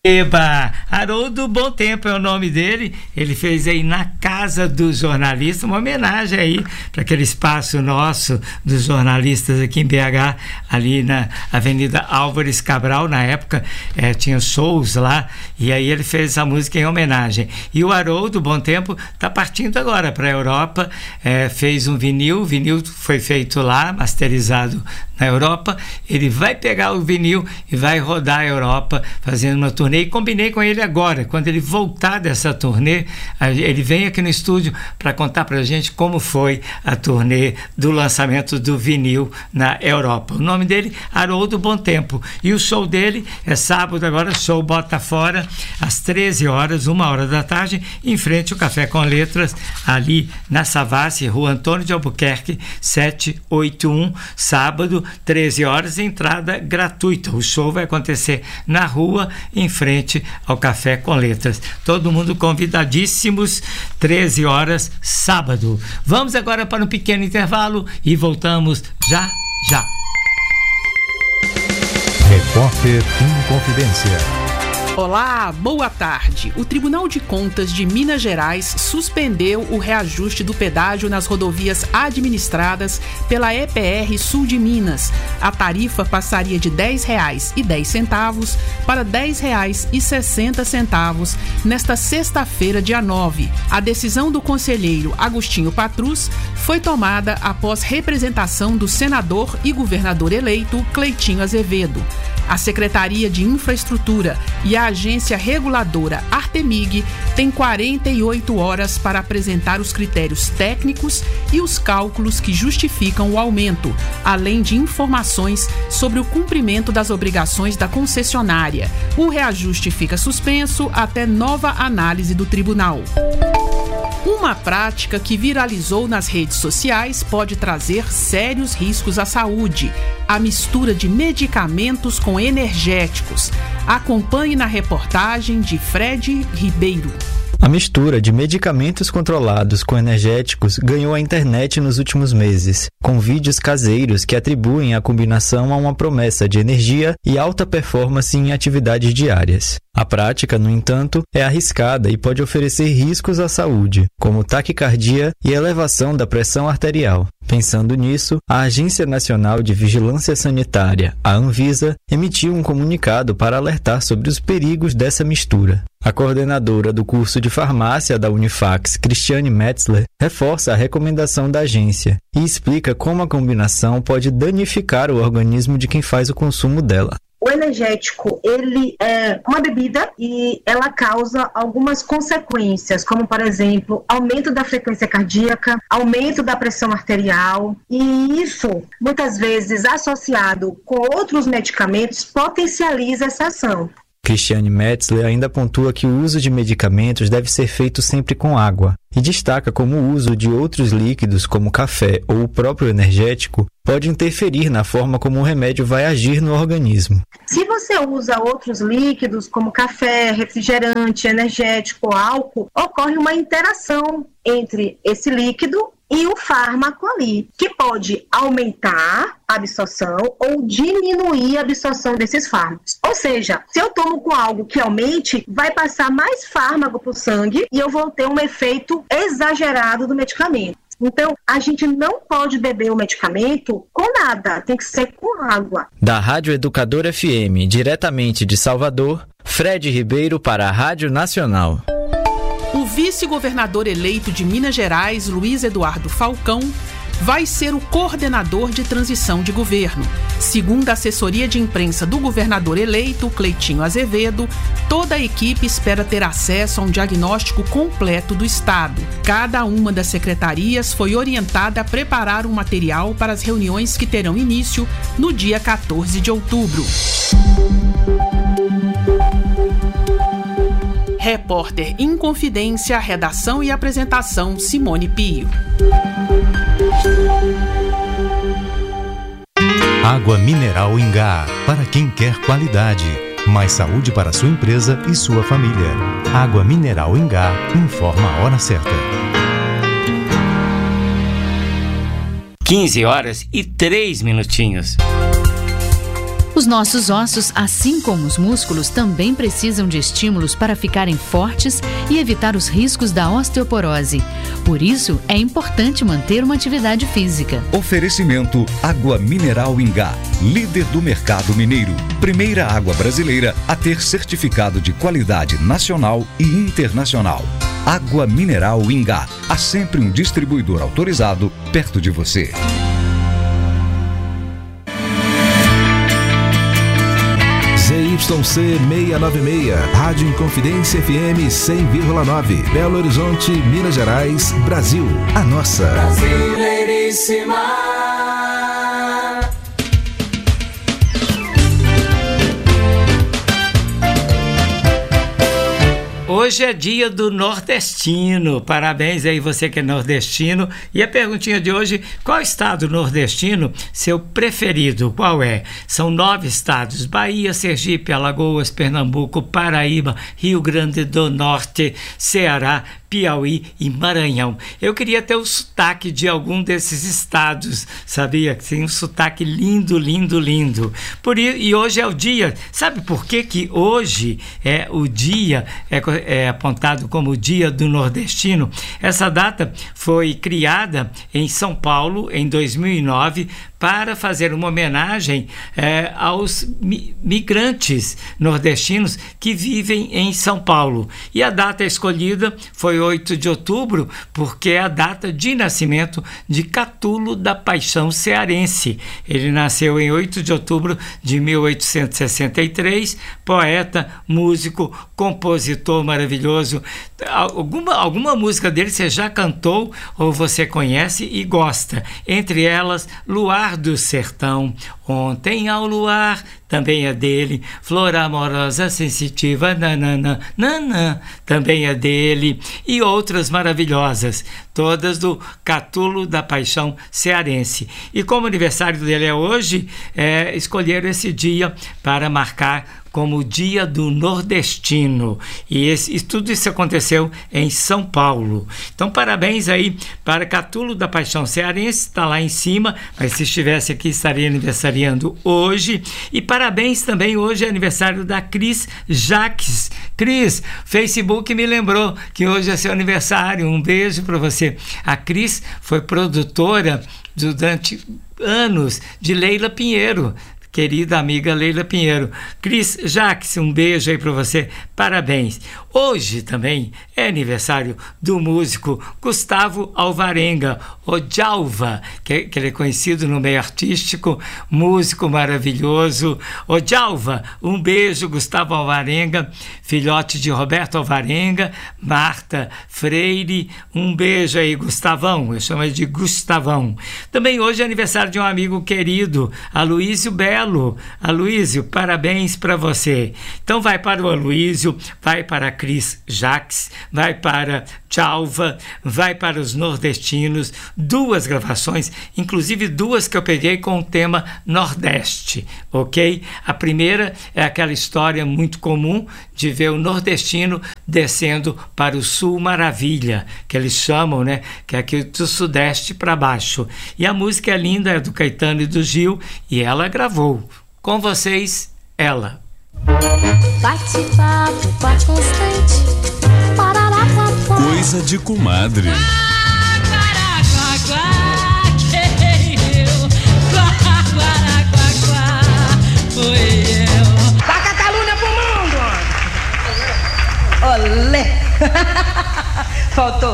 Eba, Haroldo Bom Tempo é o nome dele. Ele fez aí na Casa do Jornalista uma homenagem aí para aquele espaço nosso dos jornalistas aqui em BH, ali na Avenida Álvares Cabral. Na época tinha shows lá, e aí ele fez essa música em homenagem. E o Haroldo Bom Tempo está partindo agora para a Europa, fez um vinil. O vinil foi feito lá, masterizado na Europa. Ele vai pegar o vinil e vai rodar a Europa fazendo uma turnê. E combinei com ele agora, quando ele voltar dessa turnê, ele vem aqui no estúdio para contar pra gente como foi a turnê do lançamento do vinil na Europa. O nome dele, Haroldo Bom Tempo. E o show dele é sábado agora, show Bota Fora, às 13 horas, 1h da tarde, em frente ao Café com Letras, ali na Savassi, Rua Antônio de Albuquerque, 781, sábado, 13 horas, entrada gratuita. O show vai acontecer na rua, em frente ao Café com Letras. Todo mundo convidadíssimos, 13 horas, sábado. Vamos agora para um pequeno intervalo e voltamos já. Repórter Inconfidência. Olá, boa tarde. O Tribunal de Contas de Minas Gerais suspendeu o reajuste do pedágio nas rodovias administradas pela EPR Sul de Minas. A tarifa passaria de R$ 10,10 para R$ 10,60 nesta sexta-feira, dia 9. A decisão do conselheiro Agostinho Patrus foi tomada após representação do senador e governador eleito Cleitinho Azevedo. A Secretaria de Infraestrutura e a Agência Reguladora Artemig têm 48 horas para apresentar os critérios técnicos e os cálculos que justificam o aumento, além de informações sobre o cumprimento das obrigações da concessionária. O reajuste fica suspenso até nova análise do tribunal. Uma prática que viralizou nas redes sociais pode trazer sérios riscos à saúde: a mistura de medicamentos com energéticos. Acompanhe na reportagem de Fred Ribeiro. A mistura de medicamentos controlados com energéticos ganhou a internet nos últimos meses, com vídeos caseiros que atribuem a combinação a uma promessa de energia e alta performance em atividades diárias. A prática, no entanto, é arriscada e pode oferecer riscos à saúde, como taquicardia e elevação da pressão arterial. Pensando nisso, a Agência Nacional de Vigilância Sanitária, a Anvisa, emitiu um comunicado para alertar sobre os perigos dessa mistura. A coordenadora do curso de farmácia da Unifax, Cristiane Metzler, reforça a recomendação da agência e explica como a combinação pode danificar o organismo de quem faz o consumo dela. O energético, ele é uma bebida e ela causa algumas consequências, como, por exemplo, aumento da frequência cardíaca, aumento da pressão arterial, e isso, muitas vezes, associado com outros medicamentos, potencializa essa ação. Cristiane Metzler ainda pontua que o uso de medicamentos deve ser feito sempre com água e destaca como o uso de outros líquidos, como café ou o próprio energético, pode interferir na forma como o remédio vai agir no organismo. Se você usa outros líquidos, como café, refrigerante, energético, álcool, ocorre uma interação entre esse líquido e o fármaco ali, que pode aumentar a absorção ou diminuir a absorção desses fármacos. Ou seja, se eu tomo com algo que aumente, vai passar mais fármaco para o sangue e eu vou ter um efeito exagerado do medicamento. Então, a gente não pode beber o medicamento com nada, tem que ser com água. Da Rádio Educadora FM, diretamente de Salvador, Fred Ribeiro para a Rádio Nacional. O vice-governador eleito de Minas Gerais, Luiz Eduardo Falcão, vai ser o coordenador de transição de governo. Segundo a assessoria de imprensa do governador eleito, Cleitinho Azevedo, toda a equipe espera ter acesso a um diagnóstico completo do estado. Cada uma das secretarias foi orientada a preparar um material para as reuniões que terão início no dia 14 de outubro. Repórter Inconfidência, redação e apresentação Simone Pio. Água mineral Ingá, para quem quer qualidade. Mais saúde para sua empresa e sua família. Água mineral Ingá, informa a hora certa. 15 horas e 3 minutinhos. Os Os nossos ossos, assim como os músculos, também precisam de estímulos para ficarem fortes e evitar os riscos da osteoporose. Por isso, é importante manter uma atividade física. Oferecimento Água Mineral Ingá, líder do mercado mineiro. Primeira água brasileira a ter certificado de qualidade nacional e internacional. Água Mineral Ingá. Há sempre um distribuidor autorizado perto de você. ZYC 696, Rádio Inconfidência FM 100,9, Belo Horizonte, Minas Gerais, Brasil. A nossa. Brasileiríssima. Hoje é dia do nordestino, parabéns aí você que é nordestino. E a perguntinha de hoje, qual estado nordestino seu preferido? Qual é? São 9 estados: Bahia, Sergipe, Alagoas, Pernambuco, Paraíba, Rio Grande do Norte, Ceará, Piauí e Maranhão. Eu queria ter o sotaque de algum desses estados, sabia? Que tem um sotaque lindo, lindo, lindo. E hoje é o dia, sabe por que hoje é o dia, é apontado como o dia do nordestino? Essa data foi criada em São Paulo em 2009 para fazer uma homenagem aos migrantes nordestinos que vivem em São Paulo. E a data escolhida foi 8 de outubro, porque é a data de nascimento de Catulo da Paixão cearense. Ele nasceu em 8 de outubro de 1863, poeta, músico, compositor maravilhoso. Alguma música dele você já cantou ou você conhece e gosta? Entre elas, Luar do Sertão, Ontem ao Luar, também é dele. Flor Amorosa Sensitiva, nanana, nanã, também é dele. E outras maravilhosas, todas do Catulo da Paixão cearense. E como o aniversário dele é hoje, escolheram esse dia para marcar como o Dia do Nordestino. E tudo isso aconteceu em São Paulo. Então, parabéns aí para Catulo da Paixão cearense, está lá em cima, mas se estivesse aqui estaria aniversariando hoje. E parabéns também, hoje é aniversário da Cris Jaques. Cris, Facebook me lembrou que hoje é seu aniversário, um beijo para você. A Cris foi produtora durante anos de Leila Pinheiro, querida amiga Leila Pinheiro. Cris Jaques, um beijo aí para você, parabéns. Hoje também é aniversário do músico Gustavo Alvarenga, o Djalva, que ele é conhecido no meio artístico, músico maravilhoso. O Djalva, um beijo, Gustavo Alvarenga, filhote de Roberto Alvarenga, Marta Freire, um beijo aí, Gustavão, eu chamo ele de Gustavão. Também hoje é aniversário de um amigo querido, Aloísio Belo. Aloísio, parabéns para você. Então vai para o Aloísio, vai para a Cris Jaques, vai para Djalva, vai para os nordestinos, 2 gravações, inclusive 2 que eu peguei com o tema Nordeste, ok? A primeira é aquela história muito comum de ver o nordestino descendo para o Sul Maravilha, que eles chamam, né? Que é aqui do Sudeste para baixo. E a música é linda, é do Caetano e do Gil, e ela gravou. Com vocês, ela. Bate-papo, bate constante. Coisa de comadre. Da Catalunha pro mundo. Olé. Faltou.